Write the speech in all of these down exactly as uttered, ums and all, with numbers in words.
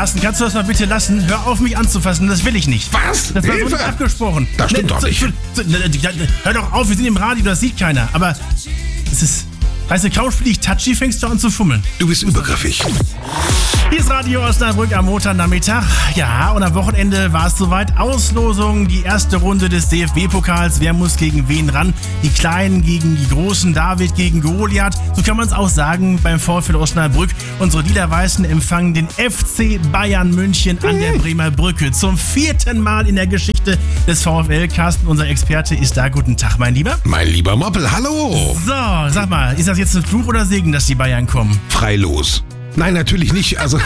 Carsten, kannst du das mal bitte lassen? Hör auf, mich anzufassen, das will ich nicht. Was? Das war Hilfe? so nicht abgesprochen. Das stimmt Ne, doch so- nicht. so- so- ne, ne, Hör doch auf, wir sind im Radio, das sieht keiner. Aber es ist... Weißt du, kaum spiele ich Touchy, fängst du an zu fummeln. Du bist übergriffig. Hier ist Radio Osnabrück am Montagnachmittag. Ja, und am Wochenende war es soweit. Auslosung, die erste Runde des D F B-Pokals. Wer muss gegen wen ran? Die Kleinen gegen die Großen, David gegen Goliath. So kann man es auch sagen beim VfL Osnabrück. Unsere Lila-Weißen empfangen den F C Bayern München an der Bremer Brücke. Zum vierten Mal in der Geschichte des VfL. Carsten, unser Experte, ist da. Guten Tag, mein Lieber. Mein lieber Moppel, hallo. So, sag mal, ist das jetzt ein Fluch oder Segen, dass die Bayern kommen? Frei los. Nein, natürlich nicht. Also,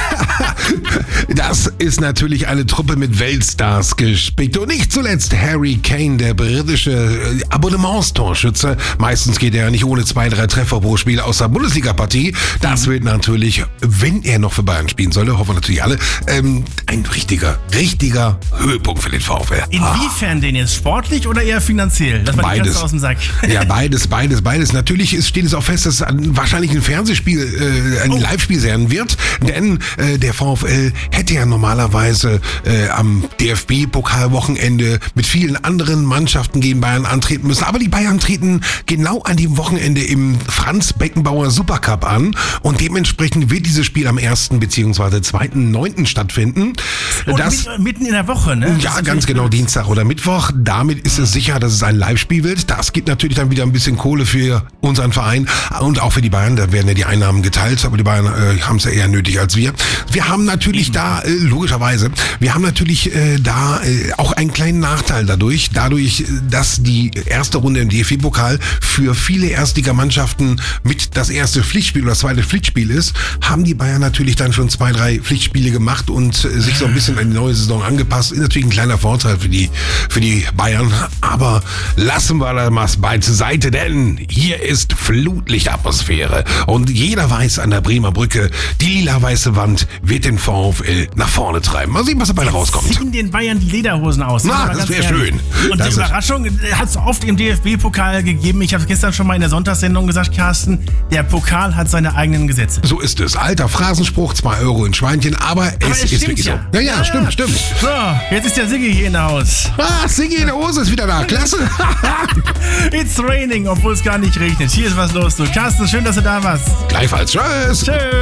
das ist natürlich eine Truppe mit Weltstars gespickt. Und nicht zuletzt Harry Kane, der britische äh, Abonnementstorschütze. Meistens geht er ja nicht ohne zwei, drei Treffer pro Spiel aus der Bundesliga-Partie. Das wird natürlich, wenn er noch für Bayern spielen solle, hoffen wir natürlich alle, ähm, ein richtiger, richtiger Höhepunkt für den VfL. Inwiefern denn jetzt? Sportlich oder eher finanziell? Lass mal die Beides. Katze aus dem Sack. Ja, beides, beides, beides. Natürlich ist, steht es auch fest, dass es ein, wahrscheinlich ein Fernsehspiel, äh, ein Oh. Live-Spiel sein wird, denn äh, der VfL hätte ja normalerweise äh, am D F B-Pokalwochenende mit vielen anderen Mannschaften gegen Bayern antreten müssen, aber die Bayern treten genau an dem Wochenende im Franz-Beckenbauer Supercup an und dementsprechend wird dieses Spiel am ersten bzw. zweiten neunten stattfinden. Und Das mit, mitten in der Woche, ne? ja, Das ist ganz genau, blöd. Dienstag oder Mittwoch. Damit ist es sicher, dass es ein Live-Spiel wird. Das gibt natürlich dann wieder ein bisschen Kohle für unseren Verein und auch für die Bayern. Da werden ja die Einnahmen geteilt, aber die Bayern äh, haben es ja eher nötig als wir. Wir haben natürlich da, äh, logischerweise, wir haben natürlich äh, da äh, auch einen kleinen Nachteil dadurch. Dadurch, äh, dass die erste Runde im D F B-Pokal für viele Erstligamannschaften mit das erste Pflichtspiel oder das zweite Pflichtspiel ist, haben die Bayern natürlich dann schon zwei, drei Pflichtspiele gemacht und äh, sich so ein bisschen an die neue Saison angepasst. Ist natürlich ein kleiner Vorteil für die, für die Bayern. Aber lassen wir das mal beiseite, denn hier ist Flutlichtatmosphäre. Und jeder weiß an der Bremer Brücke, die lila-weiße Wand wird den VfL nach vorne treiben. Mal sehen, was dabei rauskommt. Ziehen den Bayern die Lederhosen aus. Na, Aber das ganz wär ehrlich. schön. Und Das die ist- Überraschung hat es oft im D F B-Pokal gegeben. Ich habe es gestern schon mal in der Sonntagssendung gesagt, Carsten, der Pokal hat seine eigenen Gesetze. So ist es. Alter Phrasenspruch, zwei Euro in Schweinchen, aber, Aber es, es ist stimmt wirklich ja. so. Ja, ja, stimmt, stimmt. So, jetzt ist der Siggi hier in der Haus. Ah, Siggi in der Hose ist wieder da. Klasse. It's raining, obwohl es gar nicht regnet. Hier ist was los, du. Carsten, schön, dass du da warst. Gleichfalls. Tschüss. Tschüss.